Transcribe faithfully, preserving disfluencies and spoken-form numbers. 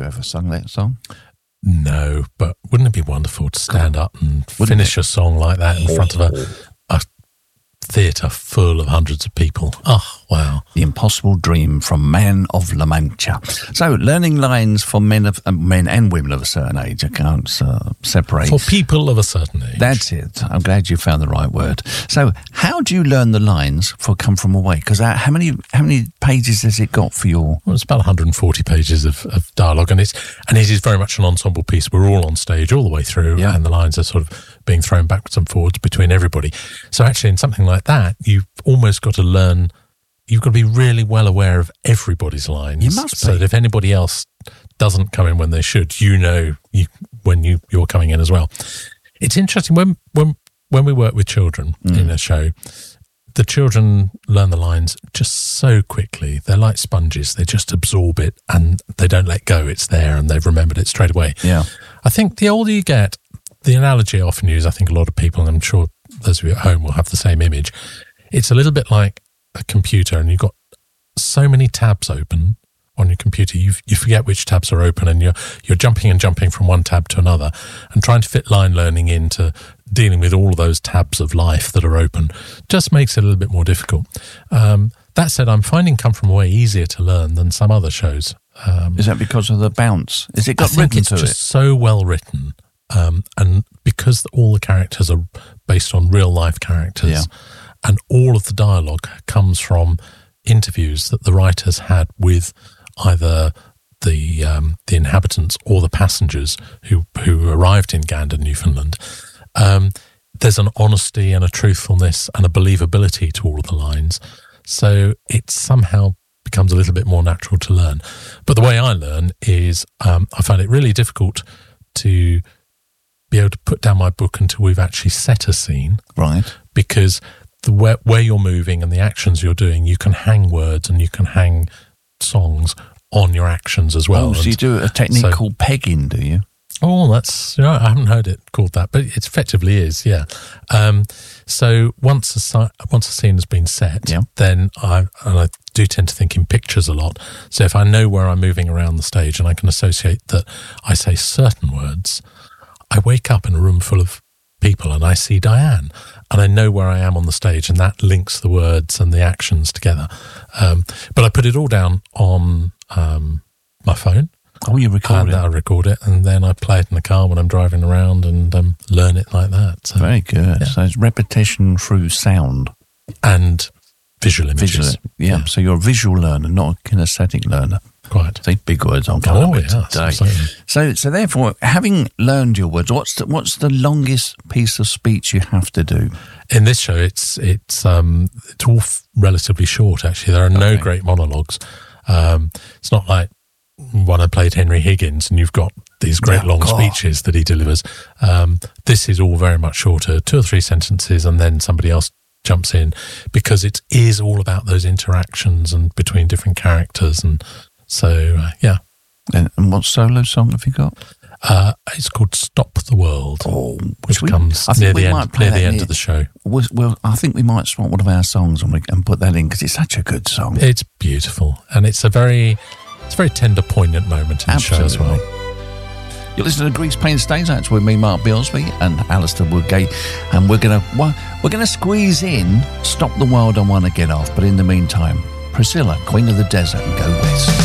you ever sung that song? No, but wouldn't it be wonderful to stand up and Wouldn't finish it? a song like that in front of a, a theatre full of hundreds of people? Oh, wow. The Impossible Dream from Man of La Mancha. So, learning lines for men of uh, men and women of a certain age. I can't uh, separate. For people of a certain age. That's it. I'm glad you found the right word. So, how do you learn the lines for Come From Away? Because how many how many pages has it got for your... Well, it's about one hundred forty pages of, of dialogue, and it's and it is very much an ensemble piece. We're all on stage all the way through, Yeah. and the lines are sort of being thrown backwards and forwards between everybody. So actually, in something like that, you've almost got to learn... You've got to be really well aware of everybody's lines. You must So be. that if anybody else doesn't come in when they should, you know you, when you, you're coming in as well. It's interesting, when when, when we work with children Mm. in a show, the children learn the lines just so quickly. They're like sponges. They just absorb it and they don't let go. It's there and they've remembered it straight away. Yeah. I think the older you get, the analogy I often use, I think a lot of people, and I'm sure those of you at home will have the same image, it's a little bit like a computer, and you've got so many tabs open on your computer, you you forget which tabs are open, and you're you're jumping and jumping from one tab to another, and trying to fit line learning into dealing with all of those tabs of life that are open just makes it a little bit more difficult. Um, that said, I'm finding Come From Away easier to learn than some other shows. Um, Is that because of the bounce? Is it I got think written it's to just it? so well written, um, and because all the characters are based on real life characters, Yeah. and all of the dialogue comes from interviews that the writers had with either the um, the inhabitants or the passengers who who arrived in Gander, Newfoundland. Um, there's an honesty and a truthfulness and a believability to all of the lines, so it somehow becomes a little bit more natural to learn. But the way I learn is um, I find it really difficult to be able to put down my book until we've actually set a scene, Right. because the where, where you're moving and the actions you're doing, you can hang words and you can hang songs on your actions as well. Oh, so you And do a technique so- called pegging, do you? Oh, that's, you know, I haven't heard it called that, but it effectively is, yeah. Um, so once a si- once a scene has been set, Yeah. then I and I do tend to think in pictures a lot. So if I know where I'm moving around the stage and I can associate that I say certain words, I wake up in a room full of people and I see Diane, and I know where I am on the stage, and that links the words and the actions together. Um, but I put it all down on um, my phone. Oh, you record And it. I record it, and then I play it in the car when I'm driving around, and um, learn it like that. So, Very good. Yeah. So it's repetition through sound. and visual images. Visual, yeah. So you're a visual learner, not a kinesthetic learner. Quite. See, big words I'm coming Oh, up with yes, today. absolutely. So, so therefore, having learned your words, what's the, what's the longest piece of speech you have to do? In this show, it's it's um it's all f- relatively short. Actually, there are no Okay. great monologues. Um, it's not like when I played Henry Higgins, and you've got these great Yeah, long God. speeches that he delivers. Um, this is all very much shorter, two or three sentences, and then somebody else jumps in, because it is all about those interactions and between different characters. And so, uh, yeah, And, and what solo song have you got? uh, it's called "Stop the World," Oh, which we- comes I think near we the might end, play near the that end near- of the show. Well, well, I think we might swap one of our songs and, we, and put that in, because it's such a good song. It's beautiful, and it's a very, it's a very tender, poignant moment in the show as well. You're listening to Grease Paint Stains. That's with me, Mark Bilsby, and Alistair Woodgate, and we're gonna we're gonna squeeze in "Stop the World I Wanna Get Off." But in the meantime, Priscilla, Queen of the Desert, and Go West.